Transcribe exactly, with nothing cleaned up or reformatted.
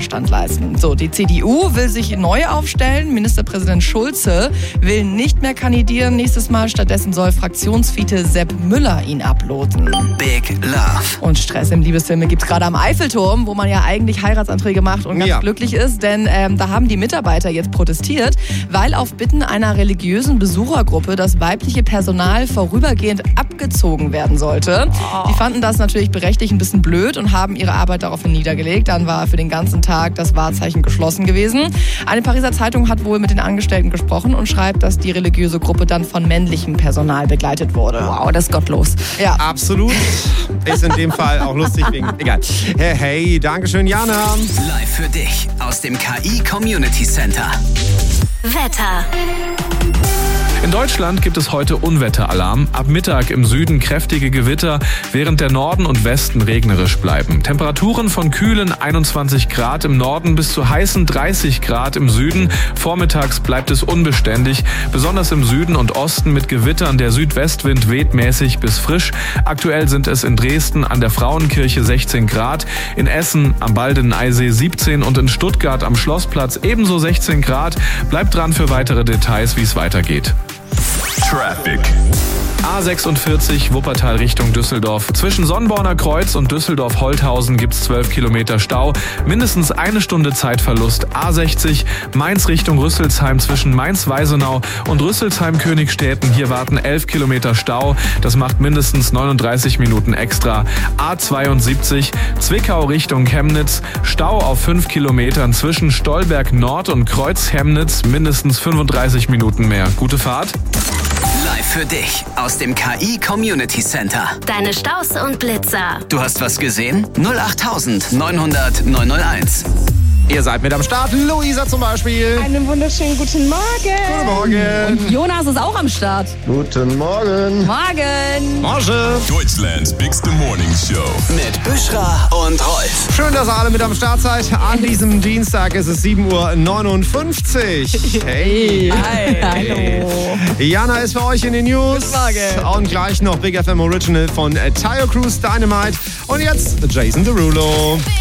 Widerstand leisten. So, die C D U will sich neu aufstellen. Ministerpräsident Schulze will nicht mehr kandidieren nächstes Mal. Stattdessen soll Fraktionsvize Sepp Müller ihn abloten. Big Love. Und Stress im Liebesfilme gibt's gerade am Eiffelturm, wo man ja eigentlich Heiratsanträge macht und ganz Ja. glücklich ist. Denn ähm, da haben die Mitarbeiter jetzt protestiert, weil auf Bitten einer religiösen Besuchergruppe das weibliche Personal vorübergehend abgezogen werden sollte. Oh. Die fanden das natürlich berechtigt ein bisschen blöd und haben ihre Arbeit daraufhin niedergelegt. Dann war für den ganzen Tag das Wahrzeichen geschlossen gewesen. Eine Pariser Zeitung hat wohl mit den Angestellten gesprochen und schreibt, dass die religiöse Gruppe dann von männlichem Personal begleitet wurde. Wow, das ist gottlos. Ja. Absolut. Ist in dem Fall auch lustig wegen. Egal. Hey, hey, Dankeschön, Jana. Live für dich aus dem K I Community Center. Wetter. In Deutschland gibt es heute Unwetteralarm. Ab Mittag im Süden kräftige Gewitter, während der Norden und Westen regnerisch bleiben. Temperaturen von kühlen einundzwanzig Grad im Norden bis zu heißen dreißig Grad im Süden. Vormittags bleibt es unbeständig, besonders im Süden und Osten mit Gewittern. Der Südwestwind weht mäßig bis frisch. Aktuell sind es in Dresden an der Frauenkirche sechzehn Grad, in Essen am Baldeneysee siebzehn und in Stuttgart am Schlossplatz ebenso sechzehn Grad. Bleibt dran für weitere Details, wie es weitergeht. Traffic. A sechsundvierzig Wuppertal Richtung Düsseldorf. Zwischen Sonnborner Kreuz und Düsseldorf-Holthausen gibt's zwölf Kilometer Stau. Mindestens eine Stunde Zeitverlust. A sechzig Mainz Richtung Rüsselsheim zwischen Mainz-Weisenau und Rüsselsheim-Königstetten. Hier warten elf Kilometer Stau. Das macht mindestens neununddreißig Minuten extra. A zweiundsiebzig Zwickau Richtung Chemnitz. Stau auf fünf Kilometern zwischen Stolberg Nord und Kreuz-Chemnitz. Mindestens fünfunddreißig Minuten mehr. Gute Fahrt. Live für dich aus dem K I Community Center. Deine Staus und Blitzer. Du hast was gesehen? null acht neunhundert neunhunderteins. Ihr seid mit am Start. Luisa zum Beispiel. Einen wunderschönen guten Morgen. Guten Morgen. Jonas ist auch am Start. Guten Morgen. Morgen. Morgen. Deutschlands Bigste Morning Show. Mit Büschra und Rolf. Schön, dass ihr alle mit am Start seid. An diesem Dienstag ist es sieben Uhr neunundfünfzig. Hey. Hi. Hallo. Jana ist für euch in den News. Guten Morgen. Und gleich noch Big F M Original von Tayo Cruise Dynamite. Und jetzt Jason Derulo.